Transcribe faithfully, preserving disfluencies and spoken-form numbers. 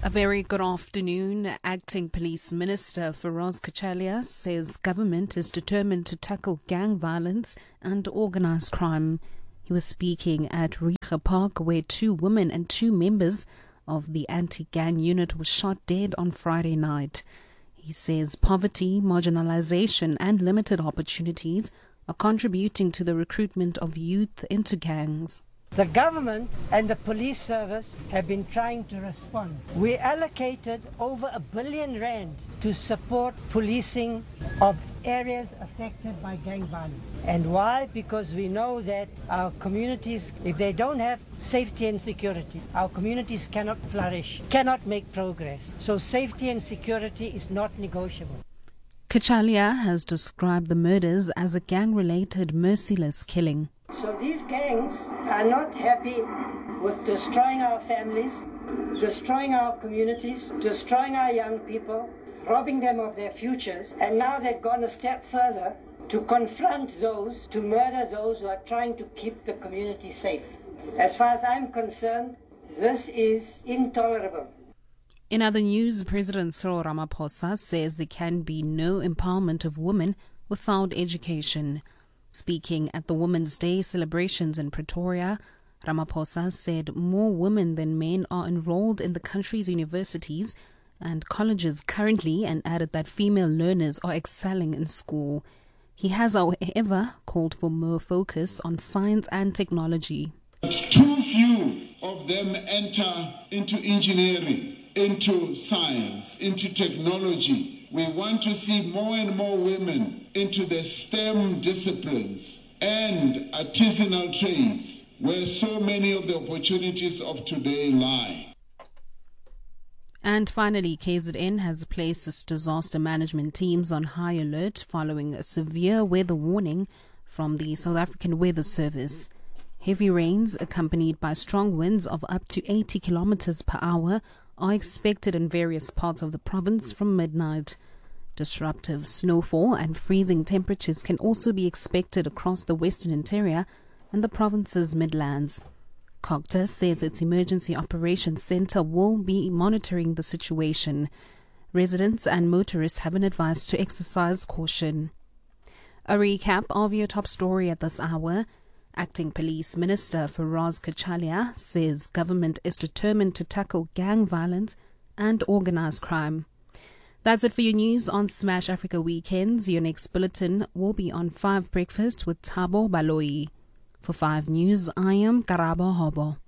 A very good afternoon. Acting Police Minister Feroz Kachalia says government is determined to tackle gang violence and organised crime. He was speaking at Riga Park, where two women and two members of the anti-gang unit were shot dead on Friday night. He says poverty, marginalisation and limited opportunities are contributing to the recruitment of youth into gangs. The government and the police service have been trying to respond. We allocated over a billion rand to support policing of areas affected by gang violence. And why? Because we know that our communities, if they don't have safety and security, our communities cannot flourish, cannot make progress. So safety and security is not negotiable. Kachalia has described the murders as a gang-related merciless killing. So these gangs are not happy with destroying our families, destroying our communities, destroying our young people, robbing them of their futures, and now they've gone a step further to confront those, to murder those who are trying to keep the community safe. As far as I'm concerned, this is intolerable. In other news, President Cyril Ramaphosa says there can be no empowerment of women without education. Speaking at the Women's Day celebrations in Pretoria, Ramaphosa said more women than men are enrolled in the country's universities and colleges currently, and added that female learners are excelling in school. He has, however, called for more focus on science and technology. Too few of them enter into engineering, into science, into technology. We want to see more and more women into the STEM disciplines and artisanal trades, where so many of the opportunities of today lie. And finally, K Z N has placed its disaster management teams on high alert following a severe weather warning from the South African Weather Service. Heavy rains accompanied by strong winds of up to eighty kilometers per hour are expected in various parts of the province from midnight. Disruptive snowfall and freezing temperatures can also be expected across the western interior and the province's midlands. COGTA says its Emergency Operations Centre will be monitoring the situation. Residents and motorists have been advised to exercise caution. A recap of your top story at this hour. Acting Police Minister Feroz Kachalia says government is determined to tackle gang violence and organised crime. That's it for your news on Smash Africa Weekends. Your next bulletin will be on five Breakfast with Thabo Baloyi. For five News, I am Karabo Hobo.